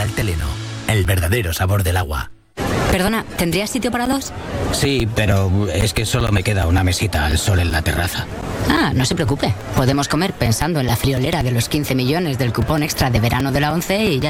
Mineral Teleno, el verdadero sabor del agua. Perdona, ¿tendrías sitio para dos? Sí, pero es que solo me queda una mesita al sol en la terraza. Ah, no se preocupe. Podemos comer pensando en la friolera de los 15 millones del cupón extra de verano de la ONCE y ya